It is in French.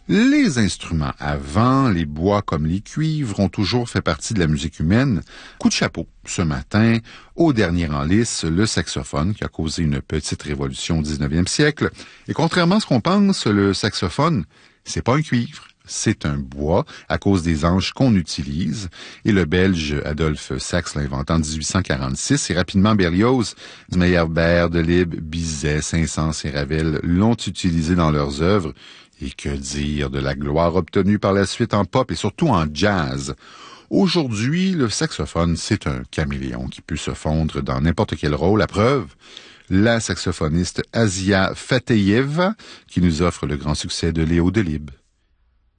Les instruments à vent, les bois comme les cuivres, ont toujours fait partie de la musique humaine. Coup de chapeau, ce matin, au dernier en lice, le saxophone qui a causé une petite révolution au 19e siècle. Et contrairement à ce qu'on pense, le saxophone, c'est pas un cuivre. C'est un bois à cause des anches qu'on utilise. Et le Belge Adolphe Sax l'a inventé en 1846. Et rapidement, Berlioz, Meyerbeer, Delibes, Bizet, Saint-Saëns et Ravel l'ont utilisé dans leurs œuvres. Et que dire de la gloire obtenue par la suite en pop et surtout en jazz. Aujourd'hui, le saxophone, c'est un caméléon qui peut se fondre dans n'importe quel rôle. À preuve, la saxophoniste Asia Fateyeva qui nous offre le grand succès de Léo Delibes.